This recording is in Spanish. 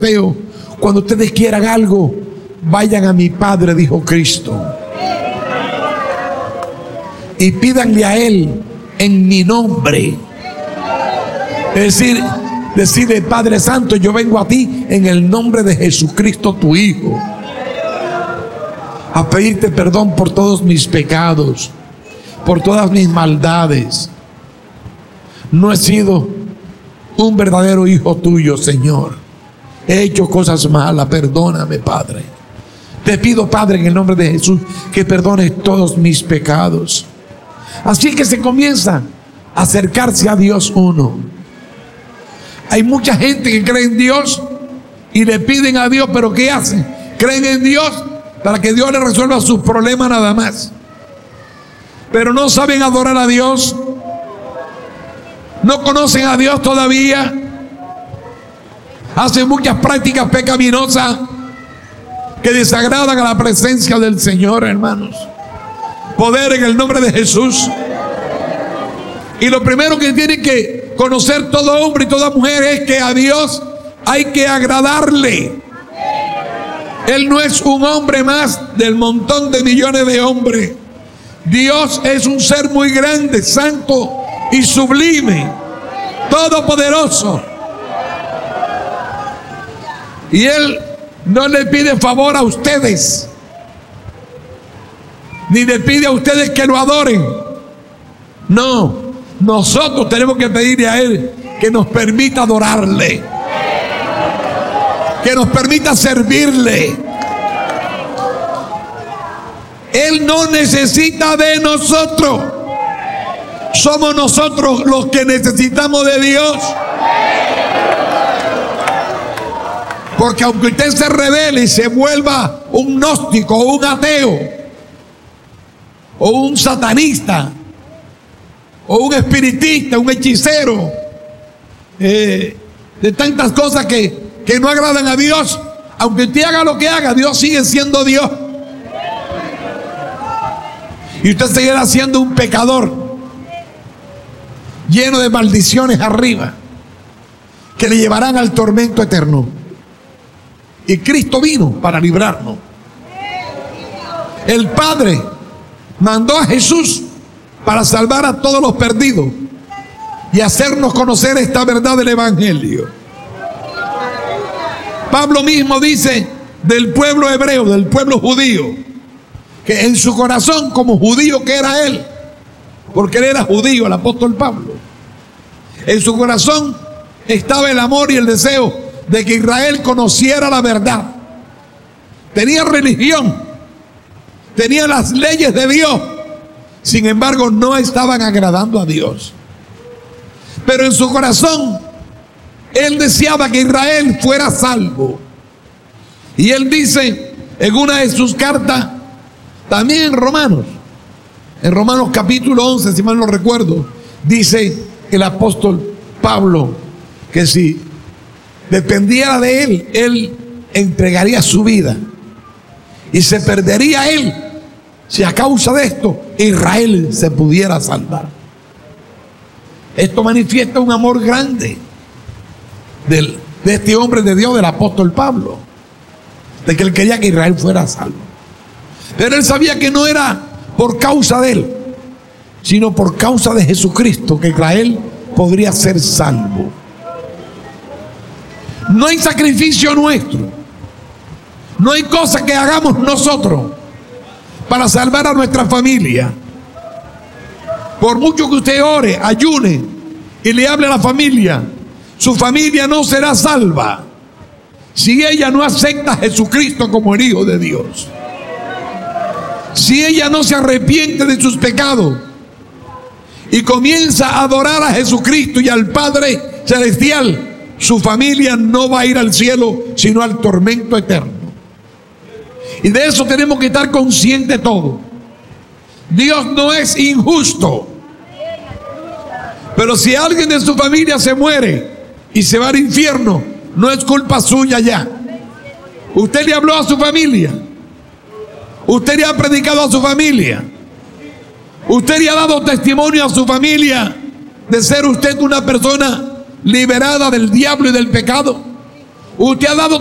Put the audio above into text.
Cuando ustedes quieran algo, vayan a mi Padre, dijo Cristo, y pídanle a Él en mi nombre. Es decir, decirle: Padre Santo, yo vengo a ti en el nombre de Jesucristo, tu Hijo, a pedirte perdón por todos mis pecados, por todas mis maldades. No he sido un verdadero hijo tuyo, Señor. He hecho cosas malas, perdóname, Padre. Te pido, Padre, en el nombre de Jesús, que perdones todos mis pecados. Así que se comienza a acercarse a Dios uno. Hay mucha gente que cree en Dios y le piden a Dios, pero ¿qué hacen? Creen en Dios para que Dios les resuelva sus problemas nada más, pero no saben adorar a Dios, no conocen a Dios todavía, hacen muchas prácticas pecaminosas que desagradan a la presencia del Señor, hermanos. Poder en el nombre de Jesús. Y lo primero que tiene que conocer todo hombre y toda mujer es que a Dios hay que agradarle. Él no es un hombre más del montón de millones de hombres. Dios es un ser muy grande, santo y sublime, todopoderoso. Y Él no le pide favor a ustedes, ni le pide a ustedes que lo adoren. No, nosotros tenemos que pedirle a Él que nos permita adorarle, que nos permita servirle. Él no necesita de nosotros, somos nosotros los que necesitamos de Dios. Porque aunque usted se rebele y se vuelva un gnóstico, o un ateo, o un satanista, o un espiritista, un hechicero, de tantas cosas que no agradan a Dios, aunque usted haga lo que haga, Dios sigue siendo Dios. Y usted seguirá siendo un pecador lleno de maldiciones arriba, que le llevarán al tormento eterno. Y Cristo vino para librarnos. El Padre mandó a Jesús para salvar a todos los perdidos y hacernos conocer esta verdad del Evangelio. Pablo mismo dice del pueblo hebreo, del pueblo judío, que en su corazón, como judío que era él, porque él era judío, el apóstol Pablo, en su corazón estaba el amor y el deseo de que Israel conociera la verdad. Tenía religión, tenía las leyes de Dios, sin embargo no estaban agradando a Dios. Pero en su corazón él deseaba que Israel fuera salvo. Y él dice en una de sus cartas, también en Romanos capítulo 11, si mal no recuerdo, dice el apóstol Pablo que si dependiera de él, él entregaría su vida y se perdería él si a causa de esto Israel se pudiera salvar. Esto manifiesta un amor grande de este hombre de Dios, del apóstol Pablo, de que él quería que Israel fuera salvo. Pero él sabía que no era por causa de él, sino por causa de Jesucristo que Israel podría ser salvo. No hay sacrificio nuestro, no hay cosa que hagamos nosotros para salvar a nuestra familia. Por mucho que usted ore, ayune y le hable a la familia, su familia no será salva si ella no acepta a Jesucristo como el Hijo de Dios. Si ella no se arrepiente de sus pecados y comienza a adorar a Jesucristo y al Padre Celestial, su familia no va a ir al cielo, sino al tormento eterno. Y de eso tenemos que estar conscientes todos. Dios no es injusto. Pero si alguien de su familia se muere y se va al infierno, no es culpa suya ya. Usted le habló a su familia. Usted le ha predicado a su familia. Usted le ha dado testimonio a su familia de ser usted una persona liberada del diablo y del pecado. Usted ha dado